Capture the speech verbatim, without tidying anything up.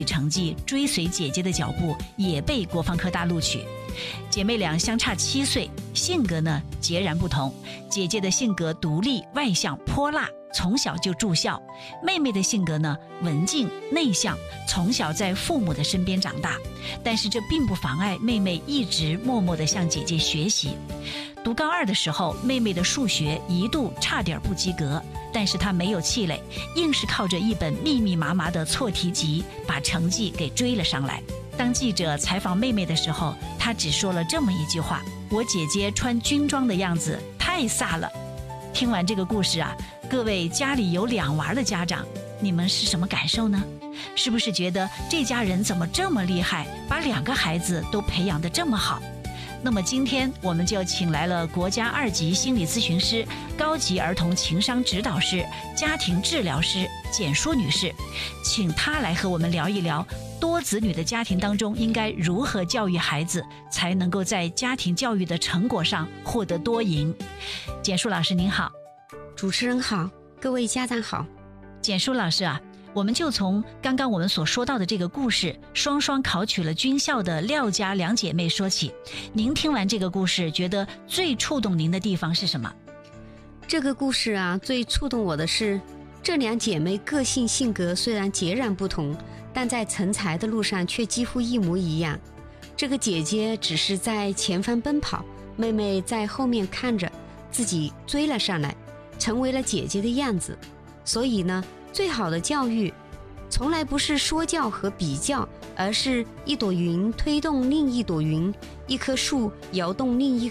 成绩追随姐姐的脚步，也被国防科大录取。姐妹俩相差七岁，性格呢截然不同。姐姐的性格独立外向泼辣，从小就住校；妹妹的性格呢文静内向，从小在父母的身边长大。但是这并不妨碍妹妹一直默默地向姐姐学习。读高二的时候，妹妹的数学一度差点不及格，但是她没有气馁，硬是靠着一本密密麻麻的错题集把成绩给追了上来。当记者采访妹妹的时候，她只说了这么一句话：我姐姐穿军装的样子太飒了。听完这个故事啊，各位家里有两娃的家长，你们是什么感受呢？是不是觉得这家人怎么这么厉害，把两个孩子都培养得这么好？那么今天我们就请来了国家二级心理咨询师、高级儿童情商指导师、家庭治疗师简淑女士，请她来和我们聊一聊多子女的家庭当中应该如何教育孩子，才能够在家庭教育的成果上获得多赢。简淑老师您好。 主持人好，各位家长好。 简淑老师啊，我们就从刚刚我们所说到的这个故事，双双考取了军校的廖家两姐妹说起。您听完这个故事，觉得最触动您的地方是什么？ 这个故事啊，最触动我的是，这两姐妹个性性格虽然截然不同，但在成才的路上却几乎一模一样。这个姐姐只是在前方奔跑，妹妹在后面看着，自己追了上来，成为了姐姐的样子。所以呢，最好的教育从来不是说教和比较，而是一朵云推动另一朵云，一棵树摇动另一